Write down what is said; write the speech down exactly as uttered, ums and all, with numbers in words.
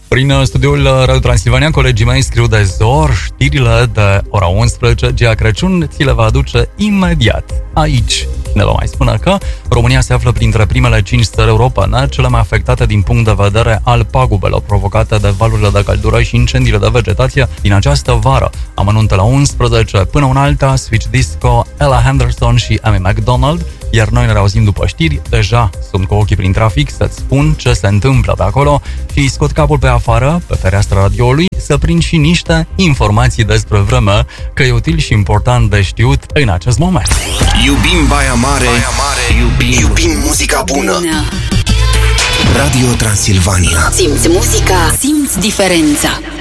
Prin studioul Radio Transilvania, colegii mei scriu de zor, știrile de ora unsprezece, Gea Crăciun ți le va aduce imediat. Aici ne va mai spune că România se află printre primele cinci țări europene cele mai afectate din punct de vedere al pagubelor provocate de valurile de căldură și incendiile de vegetație din această vară. Amănunte la unsprezece, până un alta, Switch Disco, Ella Henderson și Amy McDonald, iar noi ne reauzim după știri. Deja sunt cu ochii prin trafic să-ți spun ce se întâmplă pe acolo și scot capul pe afară, pe fereastra radioului, să prind și niște informații despre vreme, că e util și important de știut în acest moment. Iubim Baia Mare, Baia Mare. Iubim, iubim muzica bună. bună. Radio Transilvania. Simți muzica, simți diferența.